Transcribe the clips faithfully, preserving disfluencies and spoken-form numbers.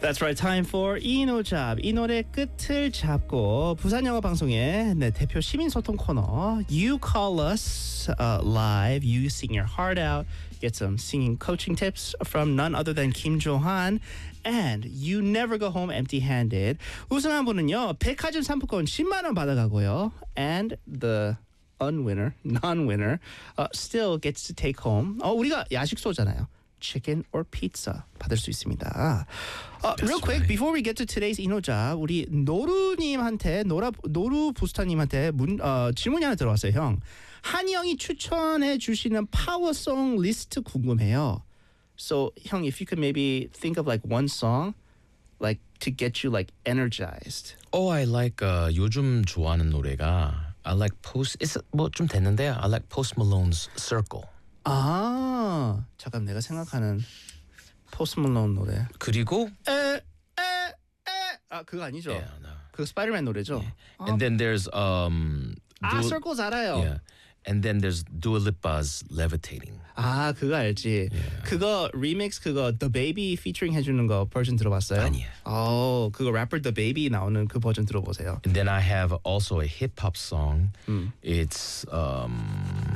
That's right. Time for 이노잡. 이 노래 끝을 잡고 부산 영어 방송의 네, 대표 시민 소통 코너. You call us uh, live. You sing your heart out. Get some singing coaching tips from none other than Kim Jo-han. And you never go home empty-handed. 우승한 분은요. 백화점 상품권 십만 원 받아가고요. And the unwinner, non-winner, uh, still gets to take home. 어, 우리가 야식소잖아요. Chicken or pizza 받을 수 있습니다. Uh, real quick, right. before we get to today's 이노자, 우리 노루님한테 노라 노루 부스타님한테 문 어, 질문이 하나 들어왔어요, 형. 한이 형이 추천해 주시는 파워송 리스트 궁금해요. So, 형, if you could maybe think of like one song, like to get you like energized. Oh, I like uh, 요즘 좋아하는 노래가 I like Post. It's 뭐좀 됐는데 I like Post Malone's Circle. 아, 잠깐 내가 생각하는 포스트 말론 노래. 그리고 에에에 아 그거 아니죠? yeah, no. 그거 스파이더맨 노래죠? 아, And then there's um 아 Dua- Circles 알아요. yeah. And then there's Dua Lipa's Levitating. 아 그거 알지. 그거 리믹스 그거 The Baby featuring 해주는 거 버전 들어봤어요? 아니야. 어 그거 래퍼 The Baby 나오는 그 버전 들어보세요. And then I have also a hip hop song. It's um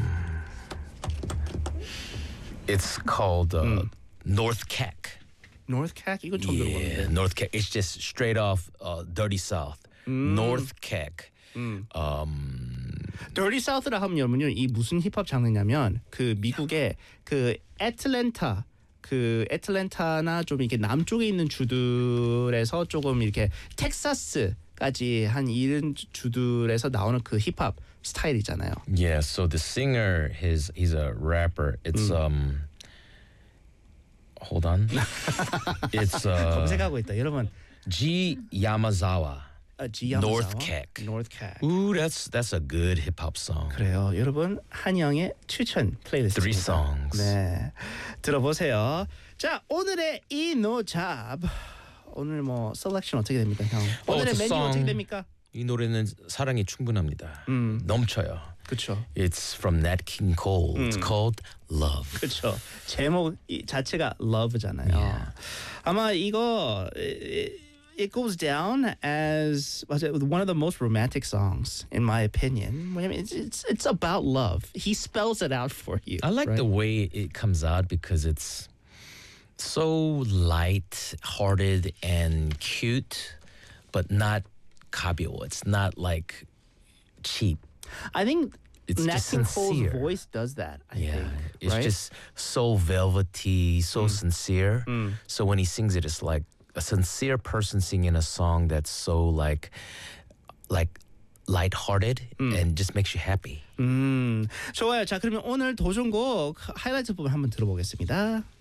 it's called uh, North Cack. North Cack 이건 처음 Yeah, 들어봤는데. North Cack. It's just straight off uh, Dirty South. North Cack. Um, Dirty South라 하면 여러분요 이 무슨 힙합 장르냐면 그 미국의 그 애틀랜타 그 애틀랜타나 좀 이렇게 남쪽에 있는 주들에서 조금 이렇게 텍사스까지 한 이런 주들에서 나오는 그 힙합 스타일이잖아요. yeah, so the singer, his he's a rapper. It's um. Hold on. It's uh, 검색하고 있다. 여러분 G Yamazawa. 아, 지야마자와? North Cack. North Cack. Ooh, that's that's a good hip hop song. 그래요. 여러분 한영의 추천 플레이리스트. Three songs. 네, 들어보세요. 자, 오늘의 이노잡. 오늘 뭐 셀렉션 어떻게 됩니까, 형? 오늘의 it's a 메뉴 song. 어떻게 됩니까? 이 노래는 사랑이 충분합니다. 넘쳐요. 그렇죠. It's from Nat King Cole. It's called Love. 그렇죠. 제목 이 자체가 love잖아요. Yeah. 아마 이거 it, it goes down as was it one of the most romantic songs in my opinion. 왜냐면 it's it's, it's about love. He spells it out for you. I like right? the way it comes out because it's so light-hearted and cute, but not 가벼워. It's not like cheap. I think It's Nat just King Cole's sincere. voice does that. I Yeah, think. it's right? just so velvety, so sincere. So when he sings it, it's like a sincere person singing a song that's so like, like lighthearted and just makes you happy. 음, 좋아요. 자, 그러면 오늘 도전곡 하이라이트 부분 한번 들어보겠습니다.